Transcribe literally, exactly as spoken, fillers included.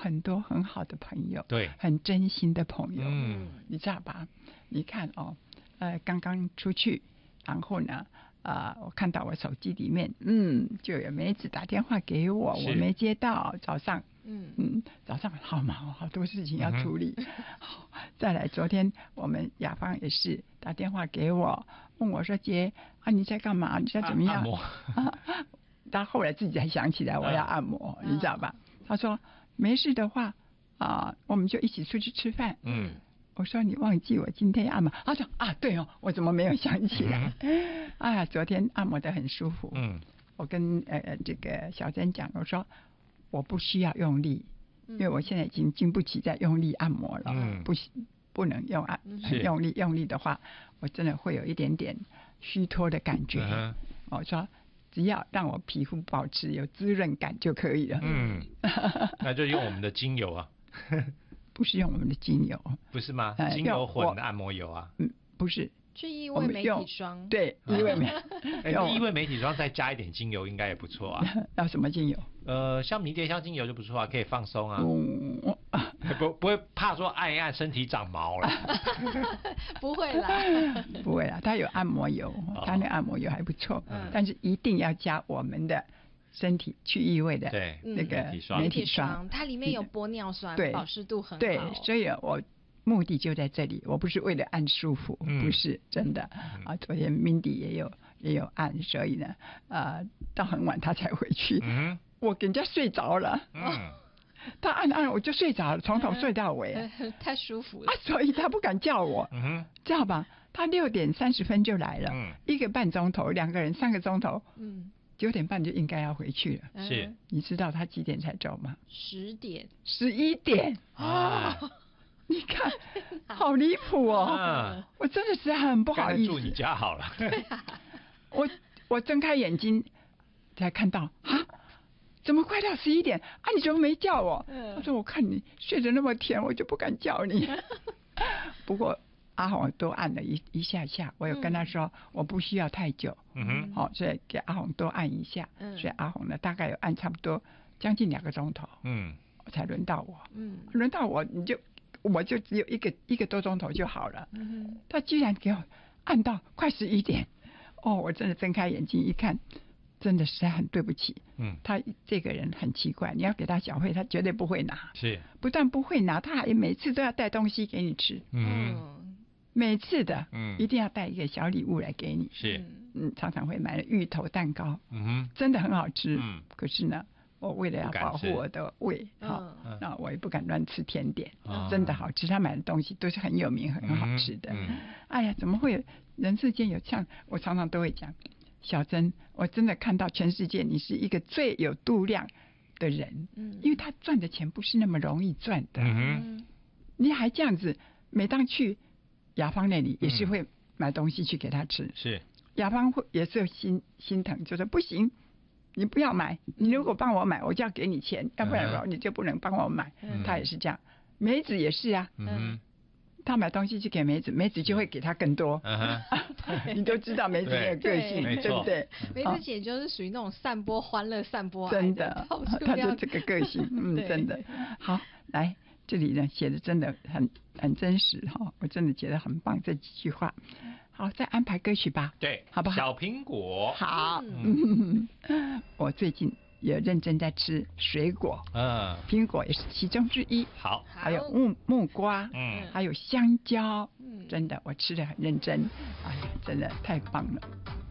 很多很好的朋友， 对， 很真心的朋友， 嗯， 你知道吧？你看哦，呃，刚刚出去，然后呢，呃，我看到我手机里面，嗯，就有梅子打电话给我，我没接到，早上。嗯嗯，早上好忙，好多事情要处理。嗯、好，再来，昨天我们雅芳也是打电话给我，问我说：“姐啊，你在干嘛？你在怎么样？” 啊、 啊，他后来自己才想起来我要按摩，嗯、你知道吧？他说：“没事的话啊、呃，我们就一起出去吃饭。”嗯，我说：“你忘记我今天按摩？”他说：“啊，对哦，我怎么没有想起来？”嗯、哎呀，昨天按摩得很舒服。嗯，我跟呃这个小珍讲，我说。我不需要用力，因为我现在已经经不起再用力按摩了，嗯、不不能用按很用力，用力的话，我真的会有一点点虚脱的感觉。嗯、我说只要让我皮肤保持有滋润感就可以了。 嗯，那就用我们的精油啊， 不是用我们的精油， 不是吗？呃、精油混的按摩油啊， 嗯，不是。 去异味美体霜， 对，异味美， 异味美体霜再加一点精油应该也不错啊。 要什么精油？ 呃，像迷迭香精油就不错啊，可以放松啊。嗯、不不会怕说按一按身体长毛了。 不会啦， 不会啦，它有按摩油，它那按摩油还不错，嗯、但是一定要加我们的身体去异味的那个美体霜，它里面有玻尿酸， 对， 保湿度很好。 对，所以我。目的就在这里，我不是为了按舒服，嗯、不是真的、嗯、啊。昨天 Mindy 也有也有按，所以呢，呃，到很晚他才回去，嗯、我给人家睡着了，嗯、他按按我就睡着了，从头睡到尾， 嗯、太舒服了、 啊，所以他不敢叫我，嗯、知道吧？他六点三十分就来了，嗯、一个半钟头，两个人三个钟头，嗯。九点半就应该要回去了， 是， 你知道他几点才走吗？ 十点， 十一点啊。你看，好离谱哦！啊、我真的是很不好意思。 住你家好了。 我我睁开眼睛才看到啊，怎么快到十一点啊？你怎么没叫我？嗯、他说我看你睡得那么甜，我就不敢叫你。不过阿红多按了一一下下，我有跟他说、嗯、我不需要太久，嗯哼，好、哦，所以给阿红多按一下。嗯、所以阿红呢，大概有按差不多将近两个钟头，嗯，才轮到我，嗯，轮到我你就。我就只有一个一个多钟头就好了，嗯、他居然给我按到快十一点，哦，我真的睁开眼睛一看，真的实在很对不起。嗯，他这个人很奇怪，你要给他小费，他绝对不会拿， 是， 不但不会拿，他还每次都要带东西给你吃，嗯，每次的，嗯，一定要带一个小礼物来给你， 是， 嗯，常常会买了芋头蛋糕，嗯哼，真的很好吃，嗯，可是呢。我为了要保护我的胃，好，那、嗯、我也不敢乱吃甜点，嗯、真的好吃。他买的东西都是很有名、很好吃的。嗯嗯、哎呀，怎么会有人世间有像我常常都会讲，小珍，我真的看到全世界你是一个最有度量的人，嗯、因为他赚的钱不是那么容易赚的。嗯、你还这样子，每当去雅芳那里也是会买东西去给他吃， 是雅芳会也是心心疼，就说不行。你不要买，你如果帮我买，我就要给你钱，要不然你就不能帮我买。嗯、他也是这样，梅子也是啊。嗯，他买东西去给梅子，梅子就会给他更多。嗯、你都知道梅子的个性， 对, 对不对？ 梅子姐就是属于那种散播欢乐、散播爱真的，他就这个个性，嗯，真的。好，来这里呢写的真的很很真实哈，我真的觉得很棒这几句话。好，再安排歌曲吧。 对， 好不好？ 小苹果。 好，嗯、我最近也认真在吃水果，嗯，苹果也是其中之一。 好， 还有木木瓜，嗯，还有香蕉，嗯，真的我吃得很认真，哎呀，真的太棒了。